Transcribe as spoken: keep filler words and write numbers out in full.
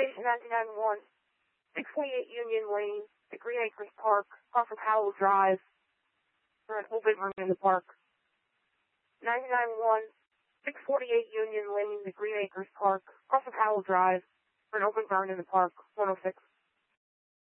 Station ninety-nine one, six twenty-eight Union Lane, at Green Acres Park, off of Howell Drive, for an open burn in the park. ninety-nine one, six forty-eight Union Lane, at Green Acres Park, off of Howell Drive, for an open burn in the park, one oh six.